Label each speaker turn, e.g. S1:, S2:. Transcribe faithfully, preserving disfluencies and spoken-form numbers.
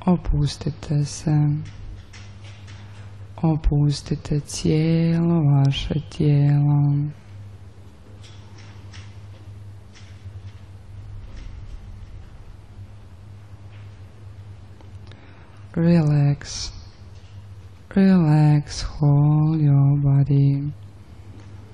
S1: Opustite se. Opustite cijelo vaše tijelo. Relax. Relax whole your body.